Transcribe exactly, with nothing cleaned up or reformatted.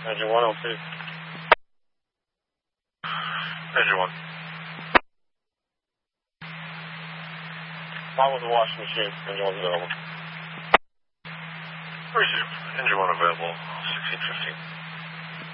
Engine one, oh two. Engine one. Problem with the washing machine. Engine one's available. Receive. Engine one available. sixteen fifteen.